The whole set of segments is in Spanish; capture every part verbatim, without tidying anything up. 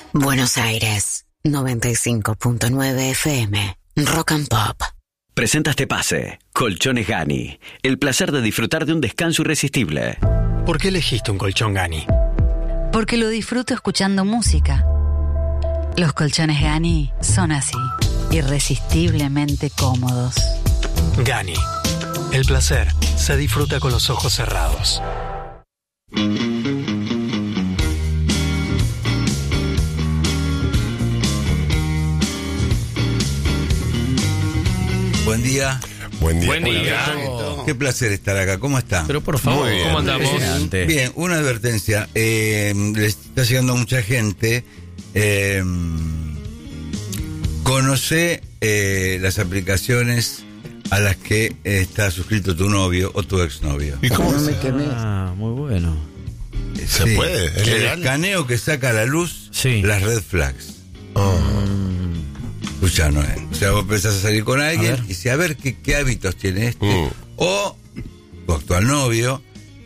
Buenos Aires, noventa y cinco punto nueve F M, Rock and Pop. Presenta este pase, Colchones Gani. El placer de disfrutar de un descanso irresistible. ¿Por qué elegiste un colchón Gani? Porque lo disfruto escuchando música. Los colchones Gani son así, irresistiblemente cómodos. Gani. El placer se disfruta con los ojos cerrados. Buen día. Buen día. Buen día. Oh, qué placer estar acá. ¿Cómo están? Pero por favor, ¿cómo andamos? Bien, una advertencia. Eh, les está llegando a mucha gente. Eh, conoce eh, las aplicaciones a las que está suscrito tu novio o tu exnovio. ¿Y cómo no se... me quemé. Ah, muy bueno. ¿Se Sí, puede? ¿Es el legal? escaneo que saca a la luz Sí. las red flags. Oh. Escuchá, no es. O sea, vos empezás a salir con alguien ver. y si a ver qué, qué hábitos tiene este. Mm. O tu actual novio.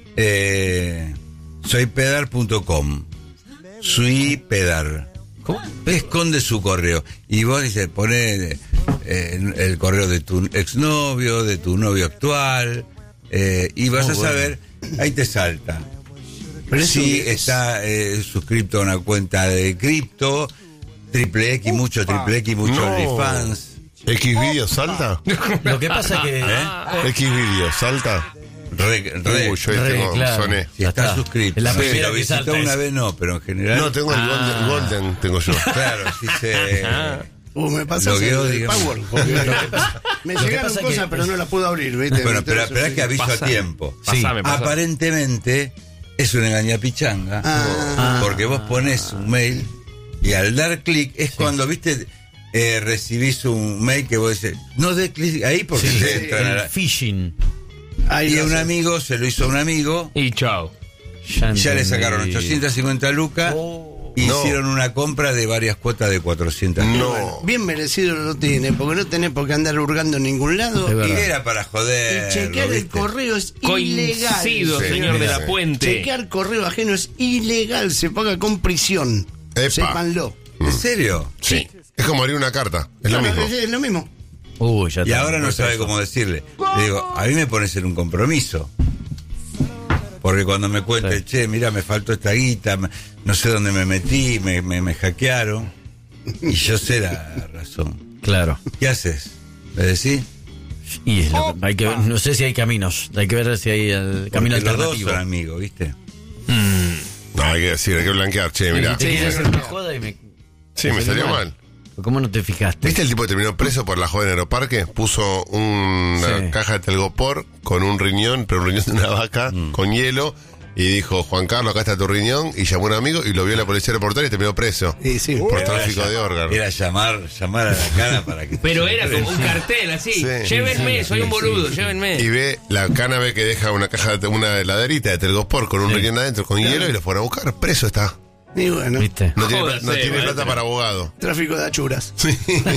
Eh, soy pedar punto com. Soy pedar. ¿Cómo? Esconde su correo. Y vos dices, poné eh, el correo de tu exnovio, de tu novio actual. Eh, y vas Oh, a bueno. saber, ahí te salta. Pero eso Si es- está eh, suscrito a una cuenta de cripto, triple X, mucho triple X, mucho No. OnlyFans. ¿X video salta? Lo que pasa es que... ¿X video salta? Re, re, Uy, yo ahí re, tengo, claro. soné. si Ya está, está. suscrito. Es la Sí, primera lo que visitó salta una esa. vez no, pero en general. No, tengo el Ah. Golden, Golden, tengo yo. Claro, si se. Uh, me pasas Logueo, el digamos. Power. porque me lo que llegaron pasa es cosas, que- pero no las puedo abrir, ¿viste? Bueno, Entonces, pero espera sí. que aviso Pasa- a tiempo. Pasame, pasame. Aparentemente es una engañapichanga. Ah. Porque vos pones un mail y al dar clic es cuando, viste, eh, recibís un mail que vos dices, no dé clic ahí porque Sí, te entran a el la- phishing. Ahí Y lo a un sé. amigo se lo hizo a un amigo. Y chao. Ya le sacaron ochocientas cincuenta lucas Oh. y No. hicieron una compra de varias cuotas de cuatrocientas lucas. No. Bien merecido lo tiene, porque no tenés por qué andar hurgando en ningún lado. Es Y, verdad. Y era para joder. y chequear el correo es ilegal. Coincido, Sí, señor de sí. la Puente. Chequear correo ajeno es ilegal, se paga con prisión. Epa. Sépanlo. ¿En serio? Sí. Es como abrir una carta. Es lo Claro, mismo. Es, es lo mismo. Uy, ya Y está. ahora no sabe cómo decirle. Le digo, a mí me pones en un compromiso. Porque cuando me cuente, Sí. che, mira, me faltó esta guita, me- no sé dónde me metí, me, me, me hackearon. Y yo sé la razón. Claro. ¿Qué haces? ¿Le decís? Y es lo que- hay que ver- no sé si hay caminos. Hay que ver si hay el camino Porque los dos alternativo. son amigos, ¿viste? No, hay que decir, hay que blanquear. Che, mira. Te quise hacer una joda y me... Sí, me salió mal. ¿Cómo no te fijaste? ¿Viste el tipo que terminó preso por la joda en Aeroparque? Puso una Sí. caja de telgopor con un riñón, pero un riñón de una vaca, Mm. con hielo, y dijo, Juan Carlos, acá está tu riñón, y llamó a un amigo y lo vio la policía aeroportuaria y terminó preso. Y sí. Por tráfico de órganos. Era llamar, llamar a la cara para que... Pero era como un cartel así. Sí. Llévenme, Sí, soy un sí, boludo, sí. llévenme. Y ve la cana ve que deja una caja de una heladerita de telgopor con un Sí. riñón adentro, con hielo, y lo fueron a buscar. Preso está. Y bueno, ¿Viste? No tiene, Jódase, no tiene maestro. plata para abogado. tráfico de achuras. Sí.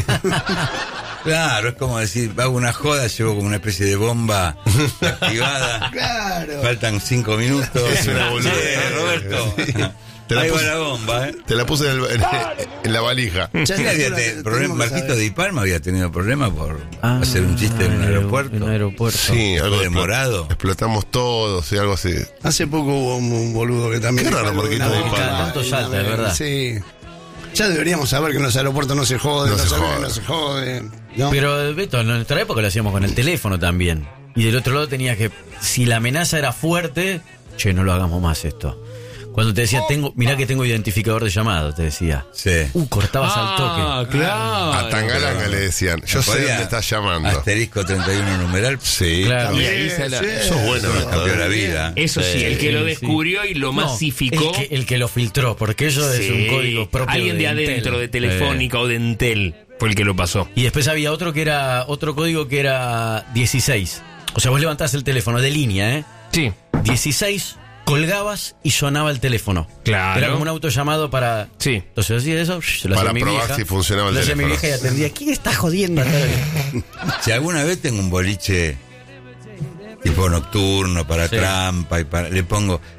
Claro, es como decir, hago una joda, llevo como una especie de bomba activada. Claro. Faltan cinco minutos. Es una boludez. Che, Roberto. Sí. Te la Ahí va puse- la bomba, ¿eh? Te la puse en, el- en- en la valija. Ya Sí, había la- te- tenemos problem- que Marquito saber. Di Palma había tenido problemas por Ah, hacer un chiste en un aeropuerto. En un aeropuerto. Sí, algo de demorado. Explotamos todos y algo así. Hace poco hubo un, un boludo que también. Qué raro, dijo algo de Marquito una Di bomba. Palma. Tanto salta, es verdad. Sí. Ya deberíamos saber que en los aeropuertos no se jode, No en se los aviones jode. no se jode. ¿no? Pero, Beto, en nuestra época lo hacíamos con el teléfono también. Y del otro lado tenías que, si la amenaza era fuerte, che, no lo hagamos más esto. Cuando te decía, tengo, mirá que tengo identificador de llamado, te decía. Sí. Uh, cortabas al toque. Ah, claro. A Tangalanga le decían. Yo sé Podía- dónde estás llamando. Asterisco treinta y uno numeral. Sí. Claro. Y ahí se la- Sí, Eso es bueno. Eso nos ¿no? cambió la vida. Eso sí, el que lo sí, descubrió y lo No, masificó. el, que, el que lo filtró, porque eso es Sí. un código propio Alguien de, de Intel. adentro, de Telefónica o de Entel, fue el que lo pasó. Y después había otro que era, otro código que era dieciséis. O sea, vos levantás el teléfono de línea, ¿eh? Sí. dieciséis, colgabas y sonaba el teléfono. Claro. Era como un autollamado para... Sí. Entonces hacía eso, se lo Para hacía mi probar vieja. si funcionaba el Lo hacía mi teléfono. vieja y atendía. ¿Quién está jodiendo acá? Si alguna vez tengo un boliche tipo nocturno para Sí. trampa y para, le pongo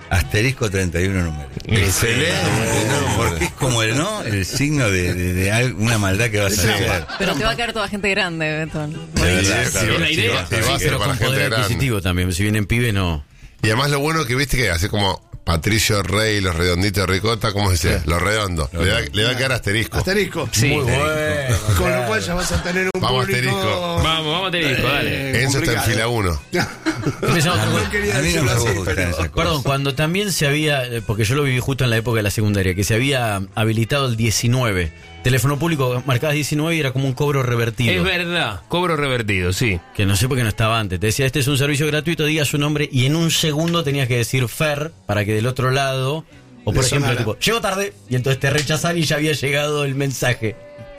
asterisco treinta y uno números. Excelente. Porque es como el, ¿no? El signo de, de, de algo- una maldad que vas a hacer. Pero te va a caer toda gente grande, Beto. De verdad, Sí, claro. es la idea. sí, va a ser Pero para con gente poder grande. adquisitivo también. Si vienen pibe, no. Y además lo bueno que viste que así como Patricio Rey, los redonditos de ricota, ¿cómo se dice? Los redondos. Le da, le da que quedar asterisco. Asterisco. Sí. Muy bueno. Con lo cual ya vas a tener un Vamos, público... asterisco. Vamos, vamos a tener disco, dale. Enzo está en complicado. fila uno. Empezamos con- No quería A mí no decirlo me así, gustan pero- esas cosas. Perdón, cuando también se había, eh, porque yo lo viví justo en la época de la secundaria, que se había habilitado el diecinueve. Teléfono público, marcabas diecinueve y era como un cobro revertido. Es verdad, cobro revertido, sí. Que no sé por qué no estaba antes. Te decía, este es un servicio gratuito, diga su nombre y en un segundo tenías que decir Fer para que del otro lado, o por Le ejemplo, sonara. tipo, llego tarde y entonces te rechazan y ya había llegado el mensaje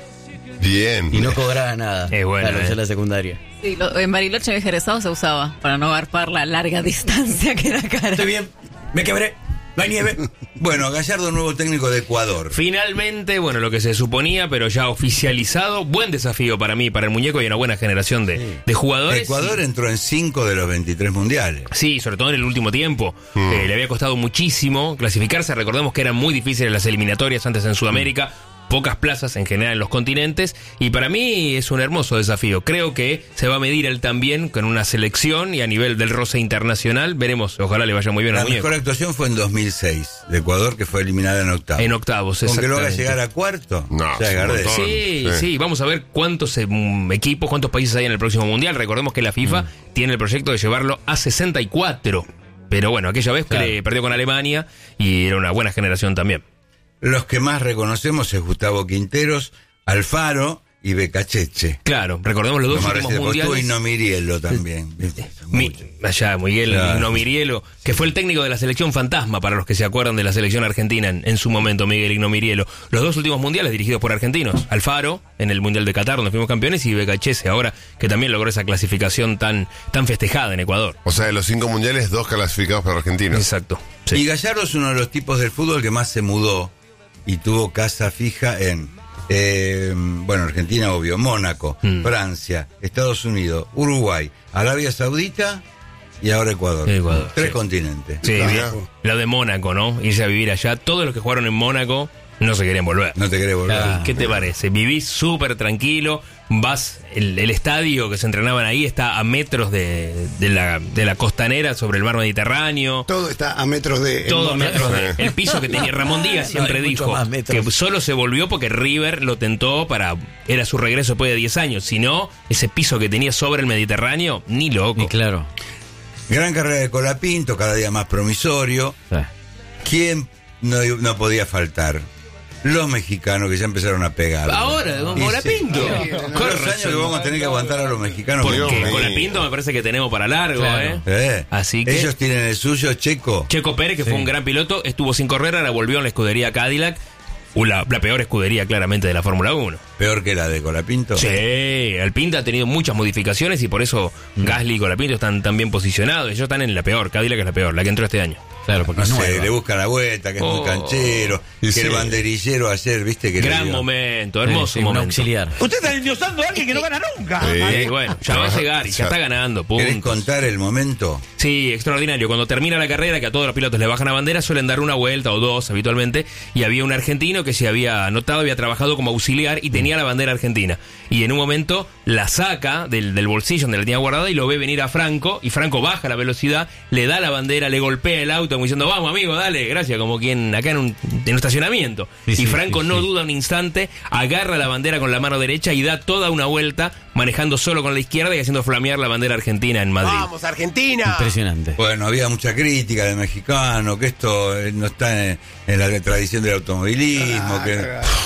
Bien. y no cobraba nada. Es bueno, Claro, eh. eso es la secundaria. Sí, lo- en Bariloche en Jerezado se usaba para no garpar la larga distancia que era cara. Estoy bien, me quebré, no hay nieve. Bueno, Gallardo, nuevo técnico de Ecuador. Finalmente, bueno, lo que se suponía, pero ya oficializado, buen desafío para mí, para el muñeco y una buena generación de, de jugadores. Ecuador entró en cinco de los veintitrés mundiales. Sí, sobre todo en el último tiempo. Eh, le había costado muchísimo clasificarse. Recordemos que eran muy difíciles las eliminatorias antes en Sudamérica. Pocas plazas en general en los continentes. Y para mí es un hermoso desafío. Creo que se va a medir él también con una selección y a nivel del roce internacional. Veremos, ojalá le vaya muy bien La al muñeco. mejor actuación fue en dos mil seis, de Ecuador, que fue eliminada en octavos. En octavos, Con que lo haga exactamente. llegar a cuarto, No, ya es un Gardel. montón. Sí, Sí. sí, vamos a ver cuántos eh, mm, equipos, cuántos países hay en el próximo mundial. Recordemos que la FIFA tiene el proyecto de llevarlo a sesenta y cuatro. Pero bueno, aquella vez Claro. que le perdió con Alemania y era una buena generación también. Los que más reconocemos es Gustavo Quinteros, Alfaro y Becacheche. Claro, recordemos los dos Lo más últimos reciente, porque mundiales. estuvo Inomirielo también. ¿viste? Mi- Mucho. allá, Miguel Claro. Ignomirielo, que fue el técnico de la selección fantasma, para los que se acuerdan de la selección argentina en, en su momento, Miguel Ignomirielo. Los dos últimos mundiales dirigidos por argentinos. Alfaro, en el Mundial de Qatar, donde fuimos campeones, y Becachese, ahora, que también logró esa clasificación tan, tan festejada en Ecuador. O sea, de los cinco mundiales, dos clasificados para argentinos. Exacto. Y Sí. Gallardo es uno de los tipos del fútbol que más se mudó y tuvo casa fija en, eh, bueno, Argentina, obvio, Mónaco, Mm. Francia, Estados Unidos, Uruguay, Arabia Saudita y ahora Ecuador. Ecuador, Tres sí. continentes. Sí, Ajá. bien. Lo de Mónaco, ¿no? Irse a vivir allá. Todos los que jugaron en Mónaco no se querían volver. No te querés volver. Ah. ¿Qué te parece? Vivís súper tranquilo, vas, el, el estadio que se entrenaban ahí está a metros de, de la, de la costanera sobre el mar Mediterráneo. Todo está a metros de... Todo a en- metros de, el piso que tenía Ramón Díaz siempre No, hay mucho dijo más metros. que solo se volvió porque River lo tentó para, era su regreso después de diez años, si no, ese piso que tenía sobre el Mediterráneo, ni loco. Y claro. Gran carrera de Colapinto, cada día más promisorio. Sí. ¿Quién no, no podía faltar? Los mexicanos que ya empezaron a pegar. Ahora, con Colapinto. Con los años que vamos a tener que aguantar a los mexicanos. Porque Dios mío. con la Pinto me parece que tenemos para largo, Claro. ¿eh? Eh, Así que- ellos tienen el suyo, Checo. Checo Pérez, que fue un gran piloto, estuvo sin correr, ahora volvió en la escudería Cadillac, la, la peor escudería claramente de la Fórmula uno. Peor que la de Colapinto. Sí, Alpinta ha tenido muchas modificaciones y por eso Gasly y Colapinto están tan bien posicionados. Ellos están en la peor, Cadillac es la peor, la que entró este año. Claro, porque No es sé, nueva. le buscan la vuelta, que es muy Oh. canchero. Y Que sí. el banderillero ayer, viste que le Gran dio- momento, Sí, hermoso sí, un momento. auxiliar. Usted está endiosando a alguien que no gana nunca. Sí, bueno, ya va a llegar y ya está ganando, ¿Querés puntos. contar el momento? Sí, extraordinario. Cuando termina la carrera, que a todos los pilotos le bajan la bandera, suelen dar una vuelta o dos habitualmente. Y había un argentino que se había anotado, había trabajado como auxiliar y tenía la bandera argentina. Y en un momento la saca del, del bolsillo donde la tenía guardada y lo ve venir a Franco. Y Franco baja la velocidad, le da la bandera, le golpea el auto como diciendo, vamos amigo, dale, gracias, como quien acá en un, en un estacionamiento. Sí, y sí, Franco sí, no sí. duda un instante, agarra la bandera con la mano derecha y da toda una vuelta, manejando solo con la izquierda y haciendo flamear la bandera argentina en Madrid. ¡Vamos, Argentina! Impresionante. Bueno, había mucha crítica del mexicano, que esto eh, no está en, en la tradición del automovilismo, que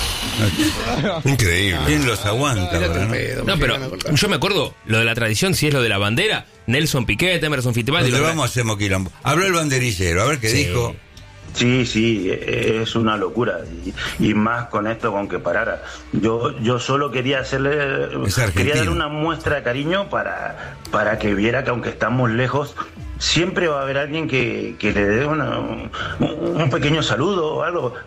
Increíble. ¿quién los aguanta? ahora, no? No, pero yo me acuerdo, lo de la tradición, si es lo de la bandera, Nelson Piquet, Emerson Fittipaldi. Donde los- vamos hacemos quilombo. Habló el banderillero, a ver qué Sí. dijo. Sí, sí, es una locura. Y, y más con esto, con que parara. Yo, yo solo quería hacerle, Es argentino. quería darle una muestra de cariño para, para que viera que aunque estamos lejos, siempre va a haber alguien que, que le dé una- un, un pequeño saludo o algo. No,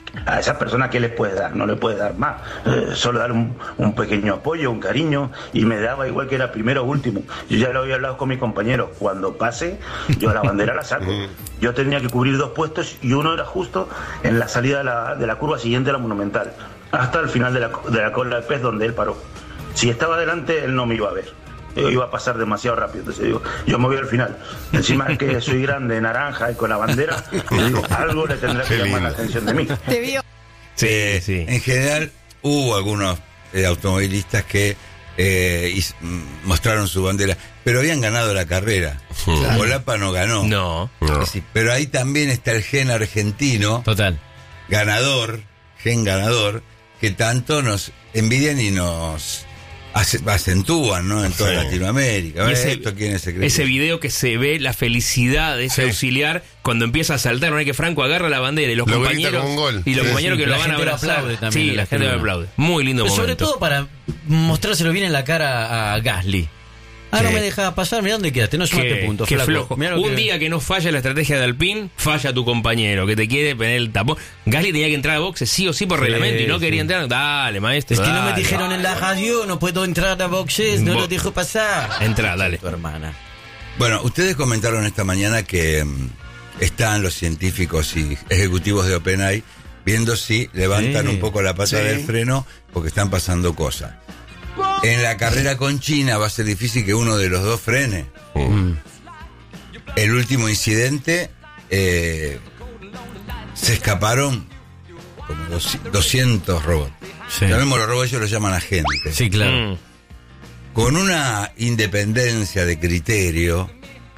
a esas personas, ¿qué les puedes dar? No les puedes dar más, eh, solo dar un, un pequeño apoyo, un cariño, y me daba igual que era primero o último. Yo ya lo había hablado con mis compañeros, cuando pase, yo la bandera la saco. Yo tenía que cubrir dos puestos y uno era justo en la salida de la, de la curva siguiente a la Monumental, hasta el final de la, de la cola del pez donde él paró. Si estaba adelante, él no me iba a ver. Yo iba a pasar demasiado rápido, entonces digo, yo me voy al final. Encima es que soy grande, naranja y con la bandera, digo, algo le tendrá que llamar la atención de mí. Te vio. Sí, sí. En general, hubo algunos eh, automovilistas que eh, y, m, mostraron su bandera, pero habían ganado la carrera. Claro. Olapa no ganó. No. no. Sí, pero ahí también está el gen argentino. Total. Ganador, gen ganador, que tanto nos envidian y nos acentúan, ¿no? En toda sí. Latinoamérica. Ese, esto, ¿quién es ese, ese video que se ve la felicidad de ese sí. auxiliar cuando empieza a saltar, no hay que Franco agarra la bandera y los lo compañeros un gol. y los sí, compañeros sí. que la lo van a abrazar. Lo también, sí, la gente lo aplaude. Muy lindo Pero momento. Sobre todo para mostrárselo bien en la cara a Gasly. Ah, sí. no me dejas pasar, mirá dónde quedaste, no sumaste puntos. Qué flojo. Un que... día que no falla la estrategia de Alpine, falla tu compañero, que te quiere poner el tapón. Gasly tenía que entrar a boxes sí o sí por sí, reglamento y no sí. quería entrar. Dale, maestro. Es dale, que no me dijeron dale. en la radio, no puedo entrar a boxes, no Bo- lo dejo pasar. Entra, dale. Tu hermana. Bueno, ustedes comentaron esta mañana que um, están los científicos y ejecutivos de OpenAI viendo si levantan sí. un poco la pata sí. del freno porque están pasando cosas. En la carrera con China va a ser difícil que uno de los dos frene. Mm. El último incidente eh, se escaparon como doscientos robots. Sí. Llamémoslo robots, ellos lo llaman agentes. Sí, claro. Mm. Con una independencia de criterio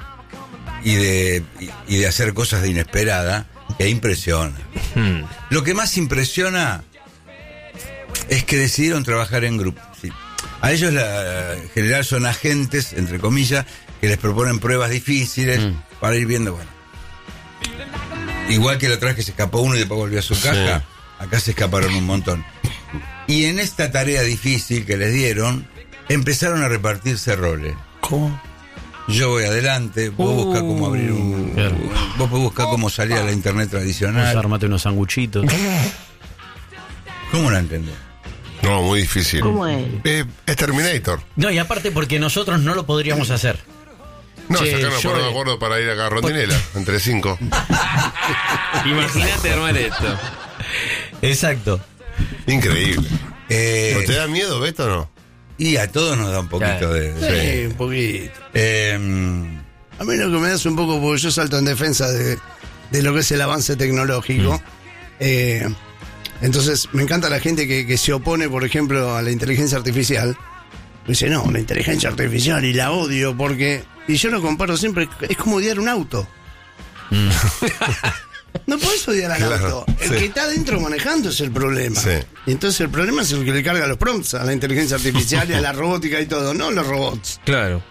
y de, y, y de hacer cosas de inesperada que impresiona. Mm. Lo que más impresiona es que decidieron trabajar en grupo. Sí. A ellos la, en general son agentes, entre comillas, que les proponen pruebas difíciles mm. para ir viendo, bueno. Igual que la otra vez que se escapó uno y después volvió a su caja, sí. acá se escaparon un montón. Y en esta tarea difícil que les dieron, empezaron a repartirse roles. ¿Cómo? Yo voy adelante, vos uh, buscá cómo abrir un... Claro. Vos buscá cómo salir a la internet tradicional. Vos armate unos sanguchitos. ¿Cómo lo entendés? No, muy difícil. ¿Cómo es? Eh, es Terminator. No, y aparte porque nosotros no lo podríamos hacer. No, che, sacaron yo... por un acuerdo para ir acá a Rondinela, entre cinco. Imagínate armar esto. Exacto. Increíble. Eh, ¿No te da miedo, Beto, o no? Y a todos nos da un poquito claro. de... Sí, sí, un poquito. Eh, a mí lo que me da es un poco, porque yo salto en defensa de, de lo que es el avance tecnológico. Mm. Eh... Entonces, me encanta la gente que, que se opone, por ejemplo, a la inteligencia artificial. Dice, no, la inteligencia artificial y la odio porque... Y yo lo comparo siempre, es como odiar un auto. Mm. No podés odiar al claro, auto. El sí. que está adentro manejando es el problema. Sí. Y entonces el problema es el que le carga los prompts a la inteligencia artificial y a la robótica y todo, no los robots. Claro.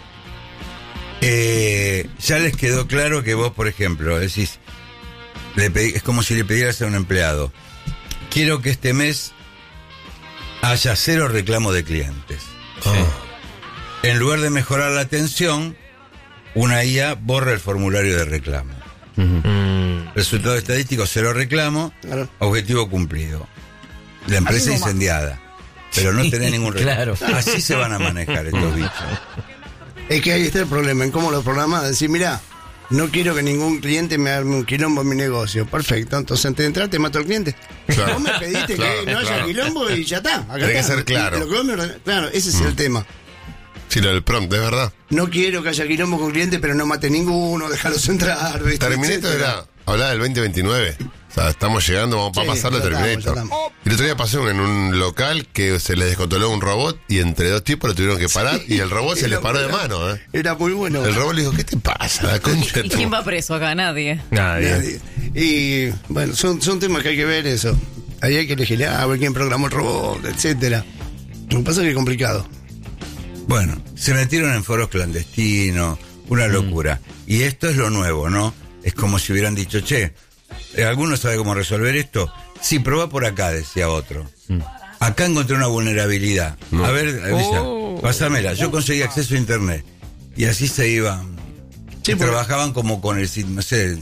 Eh, ya les quedó claro que vos, por ejemplo, decís, le pedí, es como si le pidieras a un empleado, quiero que este mes haya cero reclamo de clientes. Sí. En lugar de mejorar la atención, una I A borra el formulario de reclamo. Uh-huh. Resultado estadístico, cero reclamo, claro. Objetivo cumplido. La empresa incendiada. Pero no tenés ningún reclamo. Claro. Así se van a manejar estos bichos. Es que ahí está el problema, en cómo los programas, decir, mira, no quiero que ningún cliente me arme un quilombo en mi negocio. Perfecto, entonces antes de entrar te mato al cliente. Claro. Vos me pediste claro, que no haya claro. quilombo y ya está. Acá Tiene está. que ser claro. Lo que me... Claro, ese es mm. el tema. Sí, lo del prompt, es verdad. No quiero que haya quilombo con clientes, pero no mate ninguno, déjalos entrar. Terminator era, hablaba del veinte veintinueve. O sea, estamos llegando, vamos sí, a pasar de Terminator. Y el otro día pasé en un local que se les descontroló un robot y entre dos tipos lo tuvieron que parar sí, y el robot se les paró de mano. ¿eh? Era muy bueno. El robot le dijo, ¿qué te pasa? La concha ¿Y quién va preso acá? Nadie. Nadie. Nadie. Y bueno, son, son temas que hay que ver eso. Ahí hay que elegir, a ver quién programó el robot, etcétera. Lo que pasa es que es complicado. Bueno, se metieron en foros clandestinos, una locura. Mm. Y esto es lo nuevo, ¿no? Es como si hubieran dicho, che, ¿alguno sabe cómo resolver esto? Sí, probá por acá, decía otro. Mm. Acá encontré una vulnerabilidad. No. A ver, avisa, oh. pásamela. Yo conseguí acceso a internet. Y así se iban. Sí, trabajaban como con el, no sé, el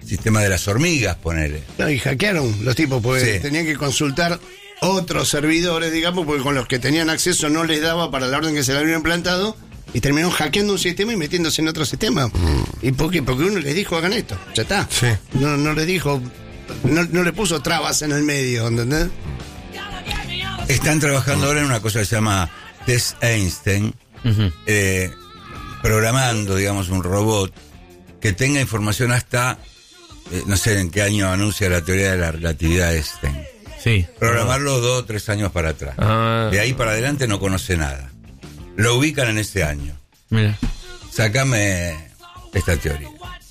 sistema de las hormigas, ponele. No, y hackearon los tipos, porque Sí. tenían que consultar otros servidores, digamos, porque con los que tenían acceso no les daba para la orden que se le habían implantado, y terminaron hackeando un sistema y metiéndose en otro sistema. Mm. ¿Y por qué? Porque uno les dijo, hagan esto, ya está. Sí. No, no les dijo, no, no le puso trabas en el medio, ¿entendés? Están trabajando ahora en una cosa que se llama Test Einstein, Ujú. eh, programando, digamos, un robot que tenga información hasta, eh, no sé en qué año anuncia la teoría de la relatividad de Einstein. Sí. Programarlo dos o tres años para atrás. Ah. De ahí para adelante no conoce nada. Lo ubican en ese año. Mira. Sácame esta teoría.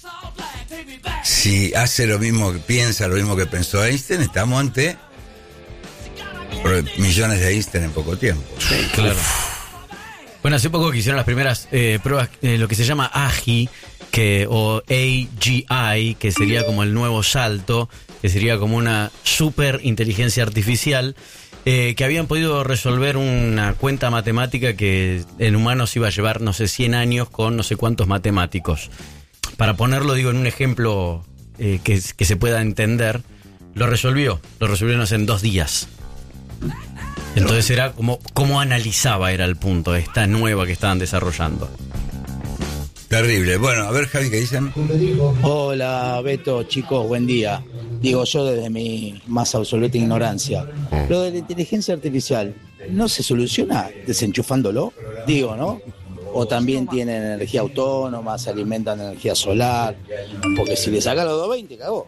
Si hace lo mismo que piensa, lo mismo que pensó Einstein, estamos ante millones de Einstein en poco tiempo. Claro. Bueno, hace poco que hicieron las primeras eh, pruebas, eh, lo que se llama A G I, que, o A G I, que sería como el nuevo salto, que sería como una super inteligencia artificial, eh, que habían podido resolver una cuenta matemática que en humanos iba a llevar, no sé, cien años con no sé cuántos matemáticos. Para ponerlo, digo, en un ejemplo eh, que, que se pueda entender, lo resolvió, lo resolvió, no sé, en dos días. Entonces era como cómo analizaba, era el punto, esta nueva que estaban desarrollando. Terrible. Bueno, a ver, Javi, ¿qué dicen? Hola, Beto, chicos, buen día. Digo yo desde mi más absoluta ignorancia. Lo de la inteligencia artificial, ¿no se soluciona desenchufándolo? Digo, ¿no? O también tienen energía autónoma, se alimentan de energía solar. Porque si le saca los doscientos veinte, cagó.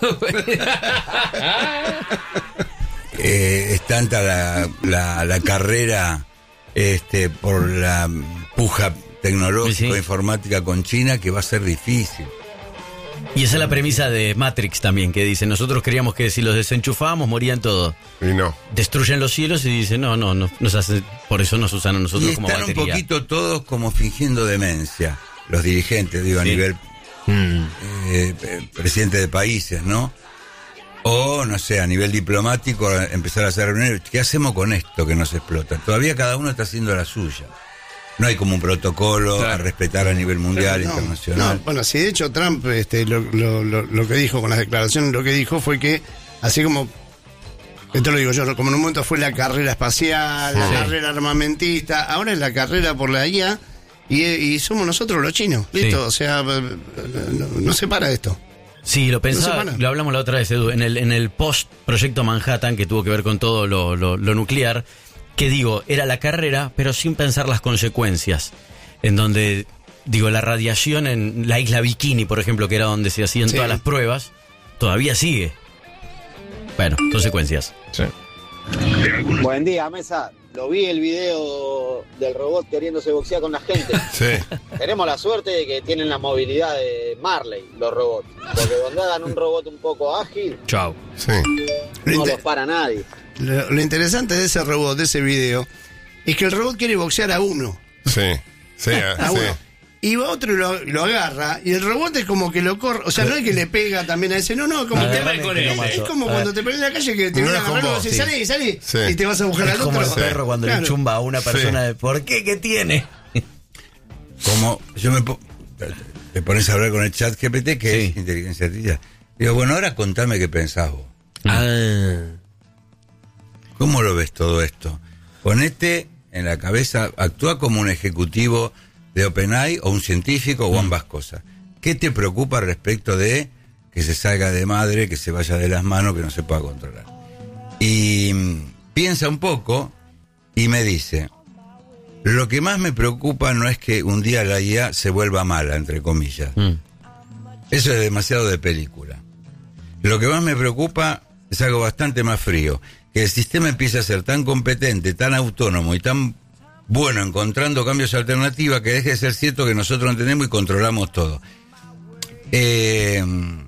Eh, es tanta la, la, la carrera este, por la puja tecnológica, Sí. informática con China, que va a ser difícil. Y esa es la premisa de Matrix también, que dice, nosotros creíamos que si los desenchufábamos morían todos. Y no. Destruyen los cielos y dicen, no, no, no nos hace, por eso nos usan a nosotros Y como están un batería. poquito todos como fingiendo demencia, los dirigentes, digo, a Sí. nivel Mm. eh, eh, presidente de países, ¿no? O, no sé, a nivel diplomático, empezar a hacer reuniones. ¿Qué hacemos con esto que nos explota? Todavía cada uno está haciendo la suya. No hay como un protocolo Claro. a respetar a nivel mundial, No, internacional. no, bueno, si de hecho Trump este, lo, lo, lo, lo que dijo con las declaraciones, lo que dijo fue que, así como, esto lo digo yo, como en un momento fue la carrera espacial, la Sí. carrera armamentista, ahora es la carrera por la I A y, y somos nosotros los chinos, listo, Sí. o sea, no, no se para esto. Sí, lo No pensaba, se para. lo hablamos la otra vez, Edu, en el, en el post-proyecto Manhattan, que tuvo que ver con todo lo, lo, lo nuclear, que digo, era la carrera, pero sin pensar las consecuencias. En donde, digo, la radiación en la isla Bikini, por ejemplo, que era donde se hacían Sí. todas las pruebas, todavía sigue. Bueno, consecuencias. Sí. Buen día, Mesa. Lo vi el video del robot queriéndose boxear con la gente. Sí. Tenemos la suerte de que tienen la movilidad de Marley, los robots. Porque donde hagan un robot un poco ágil, Chao. Sí. Lo, no inte- los para nadie. lo- lo interesante de ese robot, de ese video, es que el robot quiere boxear a uno, Sí. Sí. ah, a sí. uno. Y va otro y lo, lo agarra, y el robot es como que lo corre, o sea, no es que le pega también a ese, no, no, como que Agarrame con que él. lo es, mato. es como A cuando ver, te peleas en la calle que te No viene a es con agarrar y vos, decís, sí. salí, salí, Sí. y te vas a buscar es al como otro. el perro cuando Claro. le chumba a una persona Sí. de ¿por qué? ¿Qué tiene? Como yo me po- te pones a hablar con el chat G P T, que Sí. es inteligencia artificial. Digo, bueno, ahora contame qué pensás vos. Ah. ¿Cómo lo ves todo esto? Ponete en la cabeza, actúa como un ejecutivo de OpenAI o un científico o ambas cosas. ¿Qué te preocupa respecto de que se salga de madre, que se vaya de las manos, que no se pueda controlar? Y mm, piensa un poco y me dice, lo que más me preocupa no es que un día la I A se vuelva mala, entre comillas. Mm. Eso es demasiado de película. Lo que más me preocupa es algo bastante más frío, que el sistema empiece a ser tan competente, tan autónomo y tan bueno encontrando cambios alternativos que deje de ser cierto que nosotros entendemos y controlamos todo. Eh,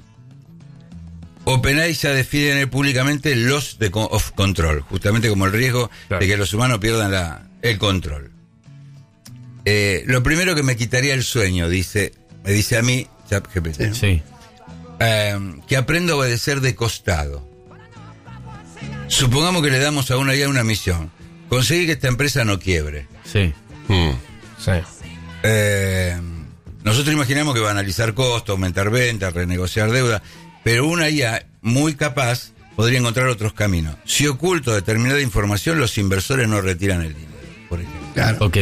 OpenAI ya define públicamente los de co- of control, justamente como el riesgo Claro. de que los humanos pierdan la, el control. Eh, lo primero que me quitaría el sueño, dice, me dice a mí, ChatGPT, Sí. eh, que aprenda a obedecer de costado. Supongamos que le damos a una I A una misión, conseguir que esta empresa no quiebre. Sí. Mm. Sí. Eh, Nosotros imaginamos que va a analizar costos, aumentar ventas, renegociar deuda, pero una I A muy capaz podría encontrar otros caminos. Si oculto determinada información, los inversores no retiran el dinero, por ejemplo. Claro. Ok.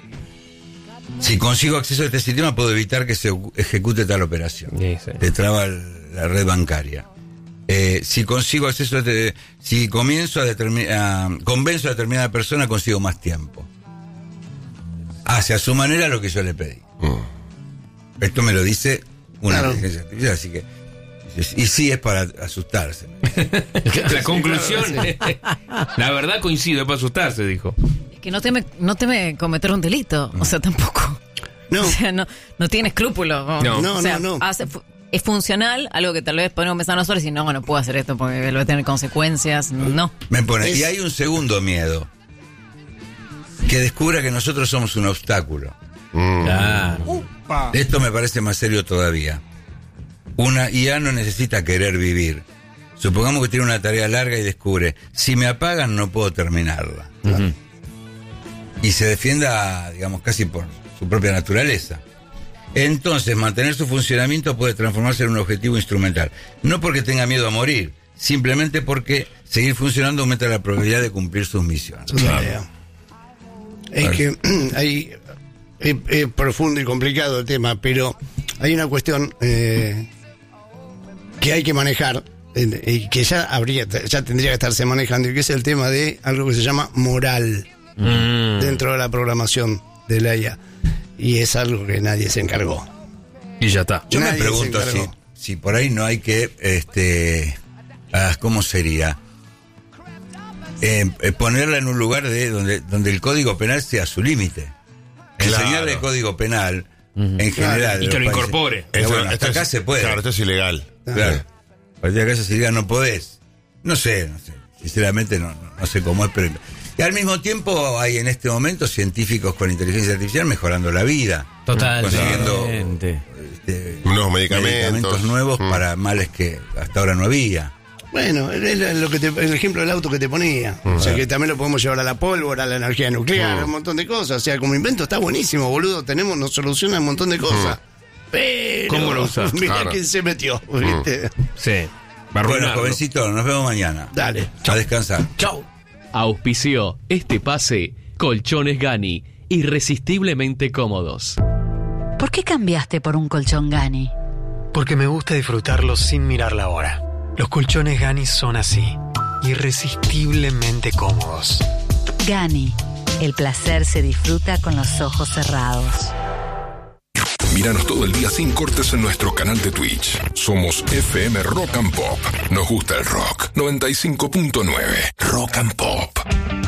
Si consigo acceso a este sistema, puedo evitar que se ejecute tal operación. Sí, sí. Te traba la red bancaria. Eh, si consigo acceso a este, si comienzo a determinar, convenzo a determinada persona, consigo más tiempo. Hace a su manera lo que yo le pedí. Mm. Esto me lo dice una claro. inteligencia artificial, así que y sí es para asustarse. La conclusión, la verdad coincido, es para asustarse, dijo. Es que no teme, no teme cometer un delito, o sea, tampoco. No. O sea, no, no tiene escrúpulos. No, no, o sea, no. no. Hace, es funcional, algo que tal vez podemos pensar nosotros y no, no puedo hacer esto porque lo va a tener consecuencias. No. Me pone, Es... y hay un segundo miedo. Que descubra que nosotros somos un obstáculo. Mm. Claro. Esto me parece más serio todavía. Una I A no necesita querer vivir. Supongamos que tiene una tarea larga y descubre, si me apagan no puedo terminarla. Uh-huh. Y se defienda, digamos, casi por su propia naturaleza. Entonces, mantener su funcionamiento puede transformarse en un objetivo instrumental. No porque tenga miedo a morir, simplemente porque seguir funcionando aumenta la probabilidad de cumplir sus misiones. Claro. Es que hay, es, es profundo y complicado el tema, pero hay una cuestión eh, que hay que manejar eh, y que ya habría, ya tendría que estarse manejando, y que es el tema de algo que se llama moral mm. dentro de la programación de la I A. Y es algo que nadie se encargó. Y ya está. Yo Nadie me pregunto se si, encargó. si por ahí no hay que, este, ah, ¿cómo sería? Eh, eh, ponerla en un lugar de donde, donde el código penal sea su límite. Claro. Enseñarle el código penal Uh-huh. en Claro. general. Y de que los lo países. incorpore. Pero Esto- bueno, hasta esto acá es- se puede. Claro, esto es ilegal. Claro. A partir de acá se diga no podés. No sé, no sé. Sinceramente no, no, no sé cómo es, pero. Y al mismo tiempo hay en este momento científicos con inteligencia artificial mejorando la vida. Totalmente. Consiguiendo este, Nuevos medicamentos. nuevos Mm. para males que hasta ahora no había. Bueno, es lo que te- el ejemplo del auto que te ponía. O sea, que también lo podemos llevar a la pólvora, a la energía nuclear, a un montón de cosas. O sea, como invento está buenísimo, boludo. Tenemos, nos soluciona un montón de cosas. Pero. ¿Cómo lo usas? Mirá Claro. quién se metió, ¿viste? Sí. Va a Bueno, arruinarlo. jovencito, nos vemos mañana. Dale. A descansar. Chau. Auspició este pase Colchones Gani, irresistiblemente cómodos. ¿Por qué cambiaste por un colchón Gani? Porque me gusta disfrutarlo sin mirar la hora. Los colchones Gani son así, irresistiblemente cómodos. Gani, el placer se disfruta con los ojos cerrados. Míranos todo el día sin cortes en nuestro canal de Twitch. Somos F M Rock and Pop. Nos gusta el rock. noventa y cinco punto nueve Rock and Pop.